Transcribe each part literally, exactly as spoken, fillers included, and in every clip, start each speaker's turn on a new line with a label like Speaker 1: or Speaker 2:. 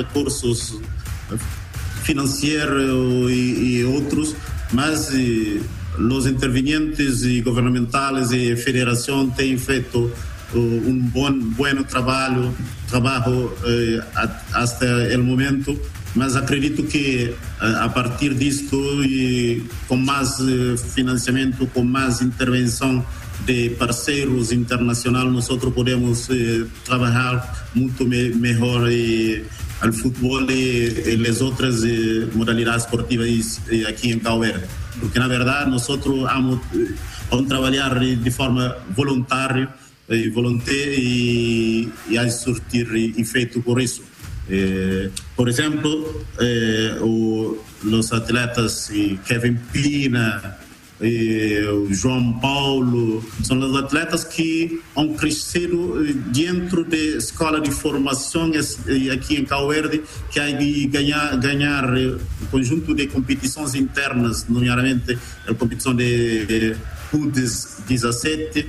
Speaker 1: recursos financieros y, y otros, mas eh, los intervinientes y gubernamentales y federación tienen feito uh, un buen, buen trabajo, trabajo eh, hasta el momento, mas acredito que uh, a partir disto e com mais uh, financiamento, com mais intervenção de parceiros internacionais, nós podemos uh, trabalhar muito me melhor e al fútbol y, y las otras eh, modalidades esportivas eh, aquí en Cabo Verde. Porque na verdade nosotros vamos, eh, vamos trabalhar de forma voluntária eh, voluntária e, e a surtir efeito por isso. Eh, por exemplo, eh, o, os atletas eh, Kevin Pina, Eh, o João Paulo, são os atletas que han crescido dentro da escola de formação aqui em Cabo Verde, que há de ganhar, ganhar um conjunto de competições internas, nomeadamente a competição de U dezessete,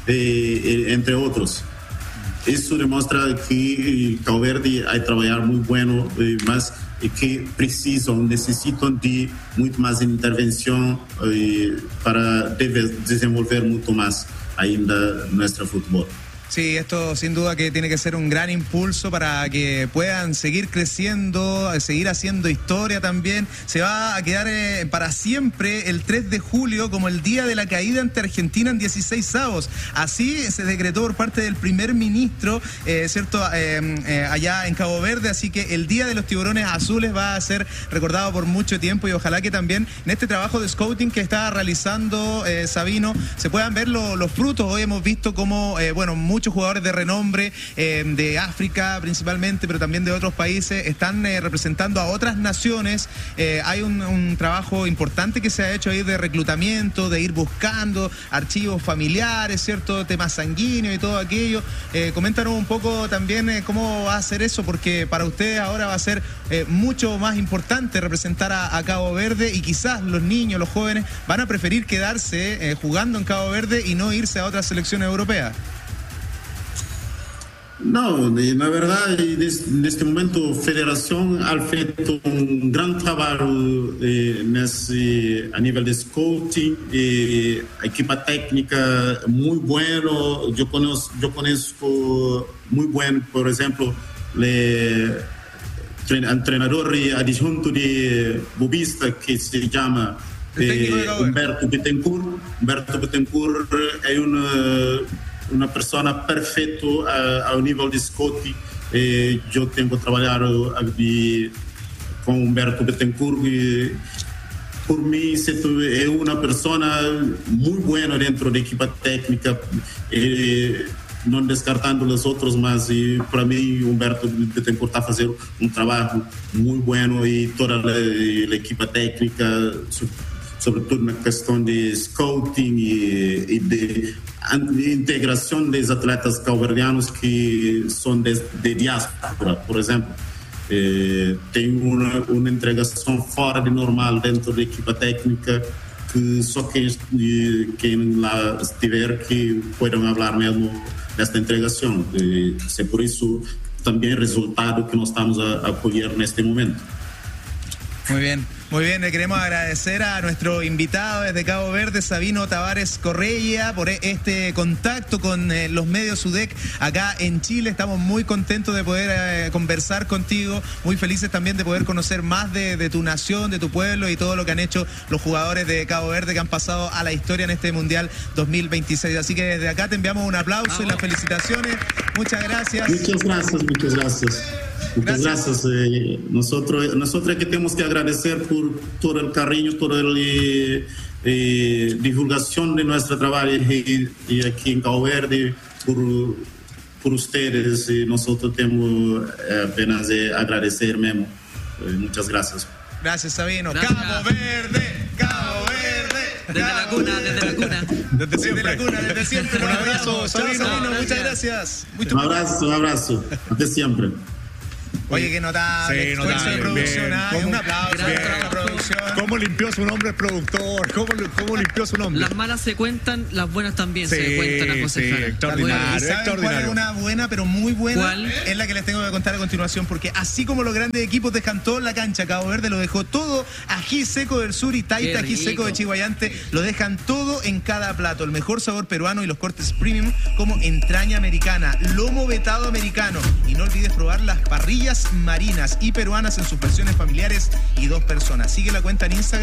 Speaker 1: entre outros. Isso demonstra que Cabo Verde vai trabalhar muito bueno, mas que precisam, necessitam de muito mais intervenção eh, para desenvolver muito mais ainda nuestro fútbol.
Speaker 2: Sí, esto sin duda que tiene que ser un gran impulso para que puedan seguir creciendo, seguir haciendo historia también. Se va a quedar eh, para siempre el tres de julio como el día de la caída ante Argentina en dieciséis avos. Así se decretó por parte del primer ministro, eh, ¿cierto? Eh, eh, allá en Cabo Verde. Así que el Día de los Tiburones Azules va a ser recordado por mucho tiempo, y ojalá que también en este trabajo de scouting que está realizando eh, Sabino se puedan ver lo, los frutos. Hoy hemos visto cómo, eh, bueno, muchos muchos jugadores de renombre eh, de África principalmente, pero también de otros países, están eh, representando a otras naciones. Eh, hay un, un trabajo importante que se ha hecho ahí de reclutamiento, de ir buscando archivos familiares, ¿cierto? Temas sanguíneos y todo aquello. Eh, coméntanos un poco también eh, cómo va a ser eso, porque para ustedes ahora va a ser eh, mucho más importante representar a, a Cabo Verde, y quizás los niños, los jóvenes van a preferir quedarse eh, jugando en Cabo Verde y no irse a otras selecciones europeas.
Speaker 1: No, na verdade, neste momento a Federação ha feito um grande trabalho eh, nesse, a nível de scouting, e a equipa técnica muito bueno. Eu conheço, eu conheço muito bueno, por exemplo, o treinador adjunto de Bobista, que se chama eh, Humberto Bittencourt. Humberto Bittencourt é uma uma pessoa perfeita ao nível de scouting. Eh, eu tenho trabalhado aqui com Humberto Bittencourt, e por mim é uma pessoa muito boa dentro da equipa técnica, eh, não descartando os outros, mas eh, para mim Humberto Bittencourt está fazendo um trabalho muito bom, e toda a, a equipa técnica, sobretudo na questão de scouting e, e de integração dos atletas cabo-verdianos que são de, de diáspora, por exemplo. Eh, tem uma, uma integração fora de normal dentro da equipa técnica, que só quem, quem lá estiver que podem falar mesmo desta integração. E, é por isso também o resultado que nós estamos a, a colher neste momento.
Speaker 2: Muy bien, muy bien. Le queremos agradecer a nuestro invitado desde Cabo Verde, Sabino Tavares Correia, por este contacto con eh, los medios U D E C acá en Chile. Estamos muy contentos de poder eh, conversar contigo, muy felices también de poder conocer más de, de tu nación, de tu pueblo, y todo lo que han hecho los jugadores de Cabo Verde que han pasado a la historia en este Mundial dos mil veintiséis. Así que desde acá te enviamos un aplauso ah, y las felicitaciones. Muchas gracias.
Speaker 1: Muchas gracias, muchas gracias. Muchas gracias. gracias. Eh, nosotros, nosotros que tenemos que agradecer por todo el cariño, toda la eh, eh, divulgación de nuestro trabajo y, y aquí en Cabo Verde, por, por ustedes. Y nosotros tenemos eh, apenas eh, agradecer mesmo. Eh, muchas gracias.
Speaker 2: Gracias, Sabino. Gracias. Cabo Verde, Cabo Verde.
Speaker 3: Desde la cuna, desde la cuna.
Speaker 2: Desde siempre. Desde la cuna, desde siempre. Un abrazo, Sabino. Sabino, muchas gracias.
Speaker 1: Mucho un abrazo, un abrazo. Desde siempre.
Speaker 2: Oye, qué notable.
Speaker 4: Sí,
Speaker 2: esfuerzo
Speaker 4: notable,
Speaker 2: de producción.
Speaker 4: bien.
Speaker 2: ¿Ah? Un aplauso.
Speaker 4: Bien.
Speaker 2: Para la producción. producción.
Speaker 4: ¿Cómo limpió su nombre el productor? ¿Cómo, cómo limpió su nombre?
Speaker 3: Las malas se cuentan, las buenas también
Speaker 4: Sí,
Speaker 3: se cuentan a José
Speaker 4: sí,
Speaker 3: Jara.
Speaker 4: extraordinario.
Speaker 2: ¿Y saben
Speaker 4: extraordinario.
Speaker 2: cuál es una buena, pero muy buena?
Speaker 3: ¿Cuál?
Speaker 2: Es la que les tengo que contar a continuación, porque así como los grandes equipos dejan todo en la cancha, Cabo Verde lo dejó todo, ají seco del sur y Taita,
Speaker 3: Qué
Speaker 2: ají
Speaker 3: rico.
Speaker 2: seco de Chihuayante, lo dejan todo en cada plato. El mejor sabor peruano y los cortes premium como entraña americana, lomo vetado americano. Y no olvides probar las parrillas marinas y peruanas en sus versiones familiares y dos personas. Sigue la cuenta en Instagram.